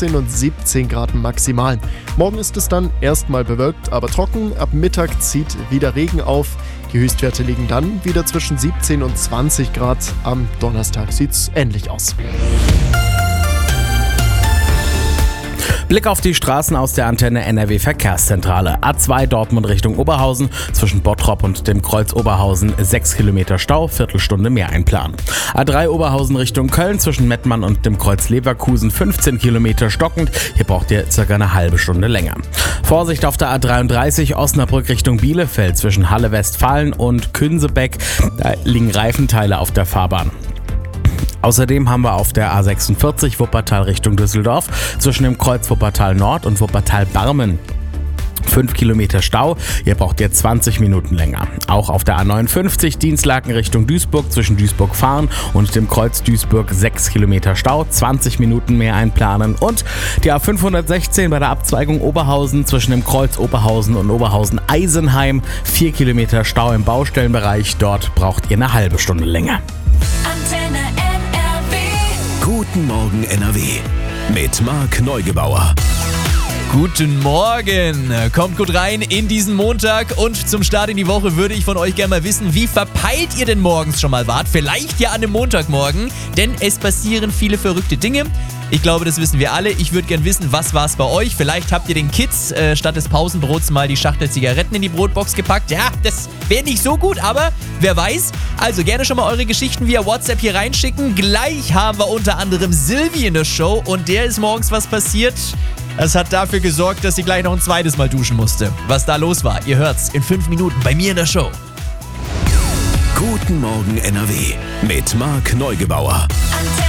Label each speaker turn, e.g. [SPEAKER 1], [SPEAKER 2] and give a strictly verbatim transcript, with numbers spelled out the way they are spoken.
[SPEAKER 1] sechzehn und siebzehn Grad maximal. Morgen ist es dann erstmal bewölkt, aber trocken. Ab Mittag zieht wieder Regen auf. Die Höchstwerte liegen dann wieder zwischen siebzehn und zwanzig Grad. Am Donnerstag sieht's ähnlich aus.
[SPEAKER 2] Blick auf die Straßen aus der Antenne N R W Verkehrszentrale. A zwei Dortmund Richtung Oberhausen, zwischen Bottrop und dem Kreuz Oberhausen sechs Kilometer Stau, Viertelstunde mehr einplanen. A drei Oberhausen Richtung Köln, zwischen Mettmann und dem Kreuz Leverkusen fünfzehn Kilometer stockend. Hier braucht ihr circa eine halbe Stunde länger. Vorsicht auf der A dreiunddreißig Osnabrück Richtung Bielefeld, zwischen Halle Westfalen und Künsebeck. Da liegen Reifenteile auf der Fahrbahn. Außerdem haben wir auf der A sechsundvierzig Wuppertal Richtung Düsseldorf zwischen dem Kreuz Wuppertal Nord und Wuppertal Barmen fünf Kilometer Stau. Ihr braucht jetzt zwanzig Minuten länger. Auch auf der A neunundfünfzig Dienstlaken Richtung Duisburg zwischen Duisburg Fahren und dem Kreuz Duisburg sechs Kilometer Stau, zwanzig Minuten mehr einplanen. Und die A fünfhundertsechzehn bei der Abzweigung Oberhausen zwischen dem Kreuz Oberhausen und Oberhausen Eisenheim vier Kilometer Stau im Baustellenbereich. Dort braucht ihr eine halbe Stunde länger.
[SPEAKER 3] Antenne N R W.
[SPEAKER 4] Guten Morgen N R W mit Marc Neugebauer.
[SPEAKER 5] Guten Morgen, kommt gut rein in diesen Montag und zum Start in die Woche würde ich von euch gerne mal wissen, wie verpeilt ihr denn morgens schon mal wart? Vielleicht ja an einem Montagmorgen, denn es passieren viele verrückte Dinge. Ich glaube, das wissen wir alle. Ich würde gerne wissen, was war es bei euch? Vielleicht habt ihr den Kids äh, statt des Pausenbrots mal die Schachtel Zigaretten in die Brotbox gepackt. Ja, das wäre nicht so gut, aber wer weiß. Also gerne schon mal eure Geschichten via WhatsApp hier reinschicken. Gleich haben wir unter anderem Silvi in der Show und der ist morgens was passiert. Das hat dafür gesorgt, dass sie gleich noch ein zweites Mal duschen musste. Was da los war, ihr hört's in fünf Minuten bei mir in der Show.
[SPEAKER 4] Guten Morgen N R W mit Marc Neugebauer.
[SPEAKER 3] Antenne